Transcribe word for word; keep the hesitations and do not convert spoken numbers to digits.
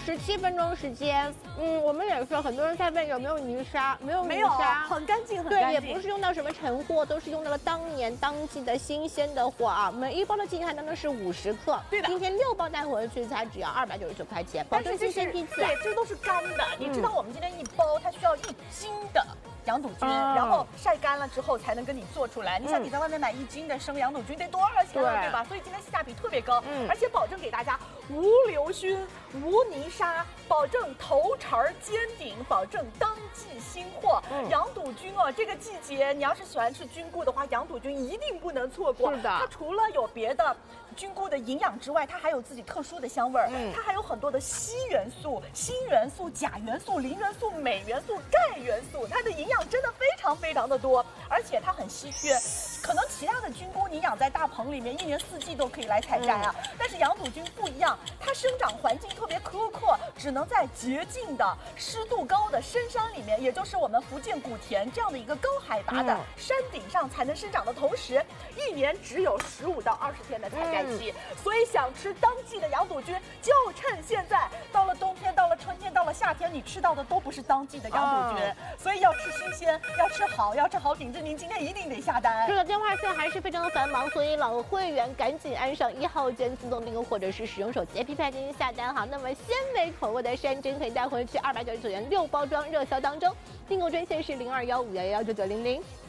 十七分钟时间。嗯，我们也是很多人在问有没有泥沙，没有泥沙， 很干净，很对， 干净。 也不是用到什么陈货，都是用到了当年当季的新鲜的货啊。每一包的净含量呢是五十克， 对的。 今天六包带回去才只要二百九十九块钱，保证新鲜批次。 对，这都是干的。你知道我们今天一包它需要一斤的羊肚菌，嗯、然后晒干了之后才能跟你做出来。你想你在外面买一斤的生羊肚菌得多少钱了，对吧？所以今天性价比特别高，嗯、而且保证给大家无硫熏、无泥沙，保证头茬尖顶，保证当季新货。嗯、羊肚菌哦，这个季节你要是喜欢吃菌菇的话，羊肚菌一定不能错过。 是的， 它除了有别的菌菇的营养之外，它还有自己特殊的香味儿，嗯、它还有很多的硒元素、锌元素、钾元素、磷元素、镁元素、钙元素，它的营养真的非常非常的多，而且它很稀缺。可能其他的菌菇你养在大棚里面，一年四季都可以来采摘啊，嗯、但是羊肚菌不一样，它生长环境特别苛刻，只能在洁净的、湿度高的深山里面，也就是我们福建古田这样的一个高海拔的山顶上才能生长的同时，一年只有十五到二十天的采摘期，嗯、所以想吃当季的羊肚菌，就趁现在。到了冬天，到了春天，到了夏天，你吃到的都不是当季的羊肚菌，哦、所以要吃新鲜，要吃好，要吃好品质，您今天一定得下单。 这个电话线还是非常的繁忙，所以老会员赶紧按上一号键自动订购，或者是使用手机 A P P 进行下单哈。那么鲜美口味的山珍可以带回去，二百九十九元六包装，热销当中，订购专线是零二幺五幺幺九九零零。